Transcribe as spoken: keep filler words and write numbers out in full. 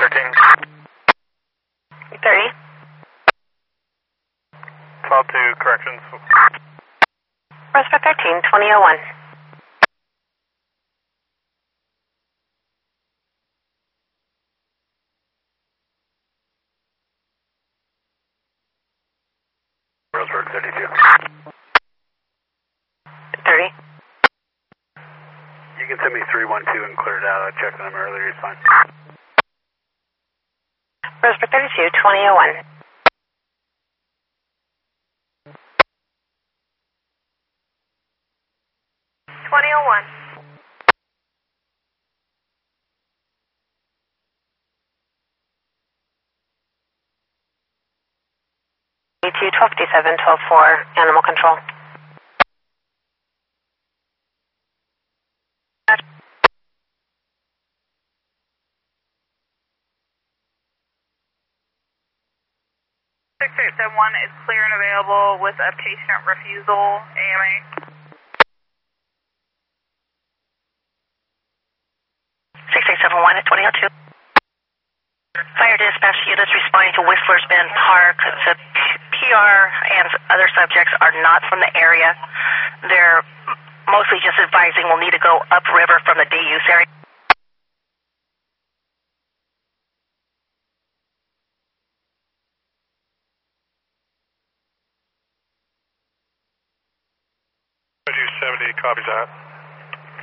thirteen. thirty. Call to corrections. Rosebud thirteen, twenty oh one. Rosebud thirty-two. thirty. You can send me three one two and clear it out. I checked on him earlier, it's fine. Rosebud thirty-two, twenty oh one. twenty oh one. two twelve fifty-seven, twelve four, animal control. six eight seven one is clear and available with a patient refusal, A M A. six eight seven one at twenty oh two. Fire dispatch units responding to Whistler's Bend Park. The P R and other subjects are not from the area. They're mostly just advising we'll need to go upriver from the day use area. seventy, copies that.